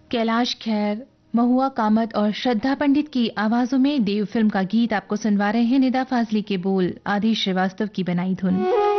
कैलाश खेर, महुआ कामत और श्रद्धा पंडित की आवाजों में देव फिल्म का गीत आपको सुनवा रहे हैं। निदा फाजली के बोल, आदि श्रीवास्तव की बनाई धुन।